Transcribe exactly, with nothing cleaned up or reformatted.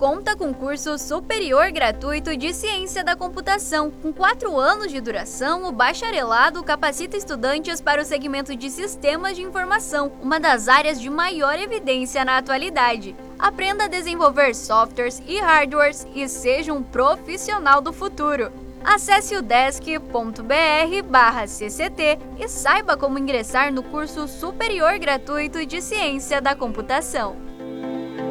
conta com curso superior gratuito de Ciência da Computação. Com quatro anos de duração, o bacharelado capacita estudantes para o segmento de Sistemas de Informação, uma das áreas de maior evidência na atualidade. Aprenda a desenvolver softwares e hardwares e seja um profissional do futuro. Acesse o desk ponto b r barra c c t e saiba como ingressar no curso superior gratuito de Ciência da Computação.